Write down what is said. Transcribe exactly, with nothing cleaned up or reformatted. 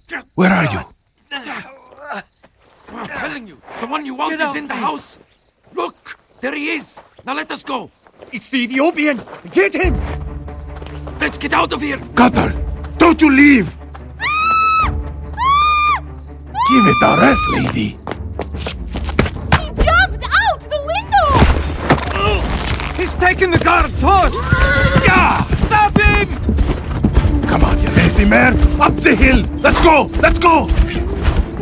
Where are you? I'm telling you, the one you want is in the house. Look, there he is. Now let us go. It's the Ethiopian. Get him! Let's get out of here. Qatar, don't you leave! Give it a rest, lady. He jumped out the window! He's taking the guard's horse! Yeah! Stop him! Come on, you lazy man! Up the hill! Let's go! Let's go!